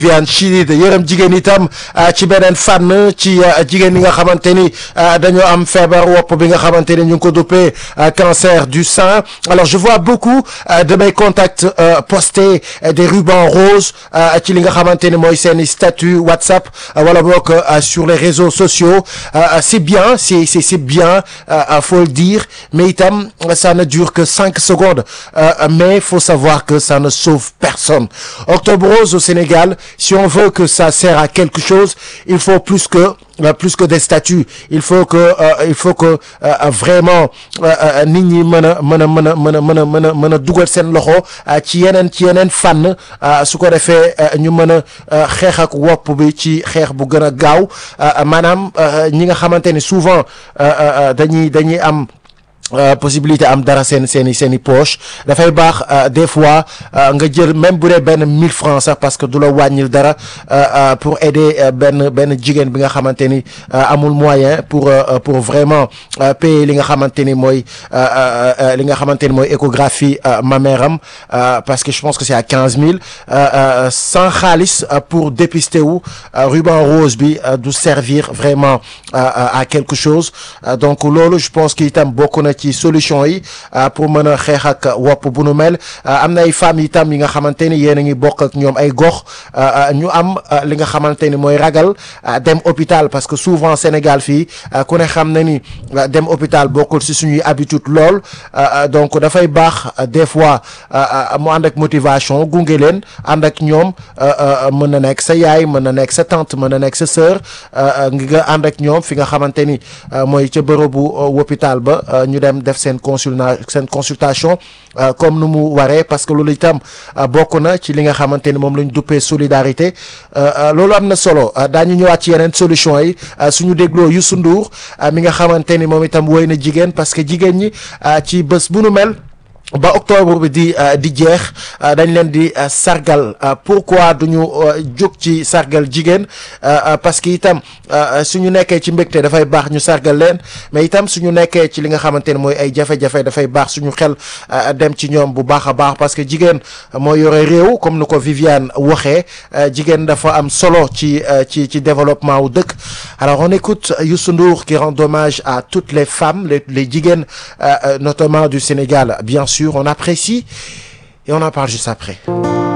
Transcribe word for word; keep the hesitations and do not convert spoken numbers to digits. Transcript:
Viviane Chidid yërëm jigéen itam ci beneen fànn ci jigéen ñi nga xamante ni dañoo am feebar wopp bi nga xamante ni ñu ngi ko duppee cancer du sein. Alors je vois beaucoup de mes contacts poster des rubans roses ci li nga xamante ni mooy seeni statut WhatsApp wala boog sur les réseaux sociaux. C'est bien, c'est c'est c'est bien, faut le dire, mais itam ça ne dure que cinq secondes, mais il faut savoir que ça ne sauve personne. Octobre Rose au Sénégal, si on veut que ça sert à quelque chose, il faut plus que euh, plus que des statuts. Il faut que euh, il faut que euh, vraiment nit ñi mën a mën a mën a mën a mën a mën a mën a dugal seen loxo ci yeneen ci yeneen fànn su ko defee ñu mën a xeex ak wopp bi ci xeex bu gën a gaaw maanaam ñi nga xamante ni souvent dañuy dañuy am Euh, possibilité am dara seen seeni seeni poche dafay baax euh, des fois euh, nga jël même bu dee benn mille francs sax parce que du la wàññil dara pour aider benn benn jigéen bi nga xamante ni amul moyen pour pour vraiment payer li nga xamante ni mooy li nga xamante ni mooy échographie mammaire am parce que je pense que c'est à quinze mille sans xaalis pour dépister wu ruban rose bi du servir vraiment à quelque chose donc loolu je pense que itam bokk na ci solution yi pour mën a xeex ak wopp bu nu mel am na ay femmes itam yi nga xamante ni yéen a ngi bokk ak ñoom ay gox ñu am li nga xamante ni mooy ragal dem hôpital parce que souvent Sénégal fii ku ne xam na ni dem hôpital bokkul ci suñuy habitude lool donc dafay baax des fois mu ànd ak motivation gunge leen ànd ak ñoom mën na nekk sa yaay mën na nekk sa tante mën na nekk sa sœur nga ànd ak ñoom fi nga xamante ni mooy ca bërëbu hôpital ba ñu dem def seen consulta seen consultation comme nu mu waree parce que loolu itam bokk na ci li nga xamante ni moom la ñu duppee solidarité loolu am na solo daañu ñëwaat ci yeneen solution yi suñu dégloo Youssou Ndour mi nga xamante ni moom itam woy na jigéen parce que jigéen ñi ci bés bu nu mel ba octobre bi di di jeex dañ leen di sargal pourquoi duñu jóg ci sargal jigéen parce que itam suñu nekkee ci mbégte dafay baax ñu sargal leen mais itam suñu nekkee ci li nga xamante ne mooy ay jafe-jafe dafay baax suñu xel dem ci ñoom bu baax a baax parce que jigéen moo yore réew comme ni ko Viviane waxee jigéen dafa am solo ci ci ci développement wu dëkk. Alors on écoute Youssou Ndour qui rend hommage à toutes les femmes les les jigéen notamment du Sénégal bien sûr. On apprécie et on en parle juste après.